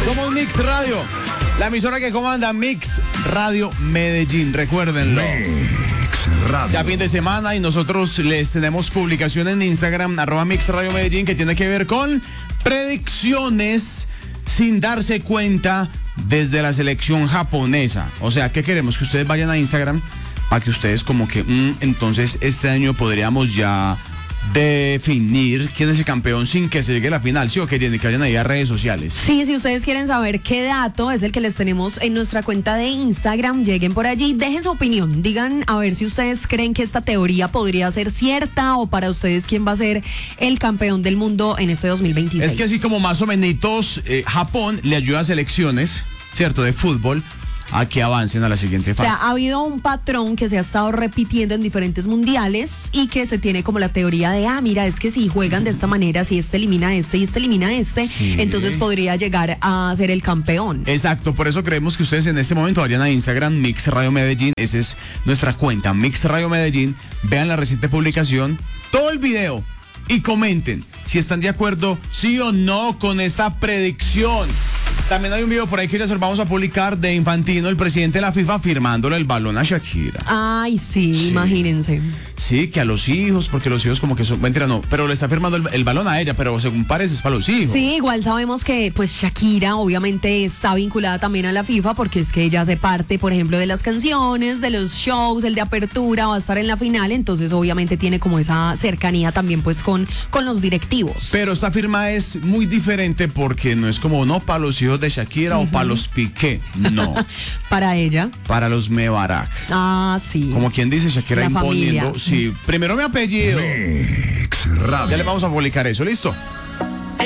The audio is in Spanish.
Somos Mix Radio, la emisora que comanda Mix Radio Medellín, recuérdenlo. Mix Radio. Ya fin de semana y nosotros les tenemos publicación en Instagram, @Mix Radio Medellín, que tiene que ver con predicciones sin darse cuenta desde la selección japonesa. O sea, ¿qué queremos? Que ustedes vayan a Instagram para que ustedes como que, entonces este año podríamos ya definir quién es el campeón sin que se llegue a la final, ¿sí o qué? Que vayan ahí a redes sociales. Sí, si ustedes quieren saber qué dato es el que les tenemos en nuestra cuenta de Instagram, lleguen por allí, dejen su opinión, digan a ver si ustedes creen que esta teoría podría ser cierta o para ustedes quién va a ser el campeón del mundo en este 2026. Es que así como más o menos Japón le ayuda a selecciones, ¿cierto?, de fútbol a que avancen a la siguiente fase. O sea, ha habido un patrón que se ha estado repitiendo en diferentes mundiales y que se tiene como la teoría de, mira, es que si juegan de esta manera, si este elimina a este y este elimina a este, sí, entonces podría llegar a ser el campeón. Exacto, por eso creemos que ustedes en este momento vayan a Instagram, Mix Radio Medellín, esa es nuestra cuenta, Mix Radio Medellín, vean la reciente publicación, todo el video y comenten si están de acuerdo, sí o no, con esta predicción. También hay un video por ahí que les vamos a publicar de Infantino, el presidente de la FIFA, firmándole el balón a Shakira. Ay, sí, imagínense. Sí, que a los hijos, porque los hijos como que son, mentira, no, pero le está firmando el balón a ella, pero según parece es para los hijos. Sí, igual sabemos que pues Shakira obviamente está vinculada también a la FIFA porque es que ella hace parte, por ejemplo, de las canciones, de los shows, el de apertura, va a estar en la final, entonces obviamente tiene como esa cercanía también pues con los directivos. Pero esta firma es muy diferente porque no es como, no, para los hijos de Shakira o para los Piqué, no. Para ella. Para los Mebarak. Ah, sí. Como quien dice, Shakira la imponiendo. Familia. Sí, primero mi apellido. Mix Radio. Ya le vamos a publicar eso, ¿listo?